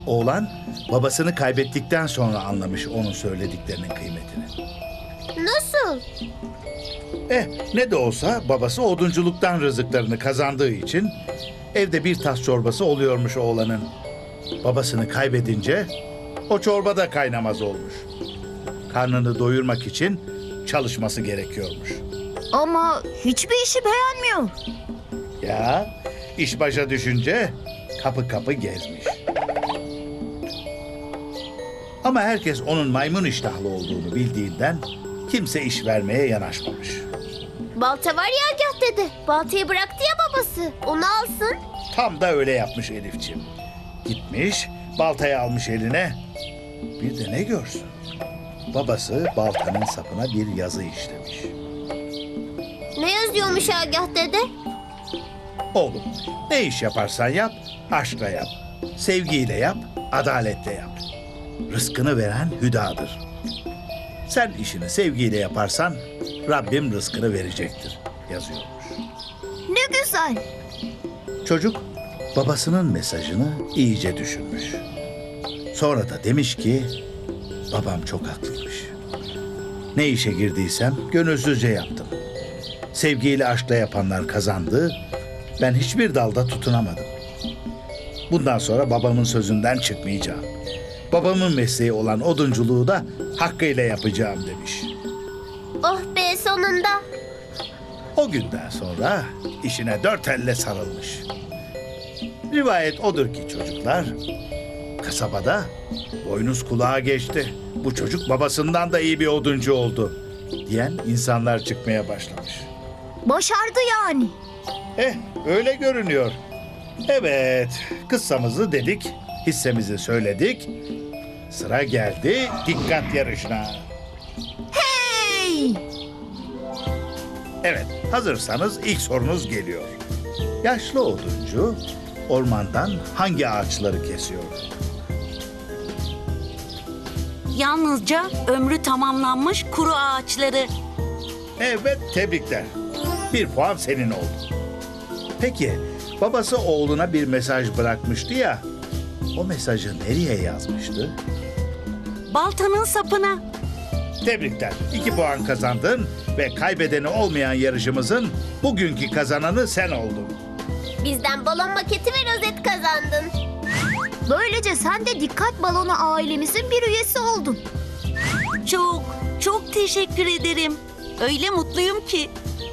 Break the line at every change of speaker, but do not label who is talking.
Oğlan babasını kaybettikten sonra anlamış onun söylediklerinin kıymetini.
Nasıl?
Ne de olsa babası odunculuktan rızıklarını kazandığı için evde bir tas çorbası oluyormuş oğlanın. Babasını kaybedince o çorba da kaynamaz olmuş. Karnını doyurmak için çalışması gerekiyormuş.
Ama hiçbir işi beğenmiyor.
Ya iş başa düşünce kapı kapı gezmiş. Ama herkes onun maymun iştahlı olduğunu bildiğinden kimse iş vermeye yanaşmamış.
Balta var ya Agah dede. Baltayı bıraktı ya babası. Onu alsın.
Tam da öyle yapmış Elifçim. Gitmiş, baltayı almış eline. Bir de ne görsün? Babası baltanın sapına bir yazı işlemiş.
Ne yazıyormuş Agah dede?
Oğlum, ne iş yaparsan yap, aşkla yap. Sevgiyle yap, adaletle yap. Rızkını veren Hüda'dır. Sen işini sevgiyle yaparsan Rabbim rızkını verecektir yazıyormuş.
Ne güzel.
Çocuk babasının mesajını iyice düşünmüş. Sonra da demiş ki babam çok haklıymış. Ne işe girdiysem gönülsüzce yaptım. Sevgiyle aşkla yapanlar kazandı. Ben hiçbir dalda tutunamadım. Bundan sonra babamın sözünden çıkmayacağım. Babamın mesleği olan odunculuğu da hakkıyla yapacağım demiş.
Oh be sonunda.
O günden sonra işine dört elle sarılmış. Rivayet odur ki çocuklar, kasabada boynuz kulağa geçti. Bu çocuk babasından da iyi bir oduncu oldu diyen insanlar çıkmaya başlamış.
Başardı yani.
Öyle görünüyor. Evet, kıssamızı dedik, hissemizi söyledik. Sıra geldi dikkat yarışına.
Hey!
Evet, hazırsanız ilk sorunuz geliyor. Yaşlı oduncu ormandan hangi ağaçları kesiyor?
Yalnızca ömrü tamamlanmış kuru ağaçları.
Evet, tebrikler. 1 puan senin oldu. Peki, babası oğluna bir mesaj bırakmıştı ya, o mesajı nereye yazmıştı?
Baltanın sapına.
Tebrikler, 2 puan kazandın ve kaybedeni olmayan yarışımızın bugünkü kazananı sen oldun.
Bizden balon maketi ve rozet kazandın.
Böylece sen de Dikkat Balonu ailemizin bir üyesi oldun.
Çok, çok teşekkür ederim. Öyle mutluyum ki.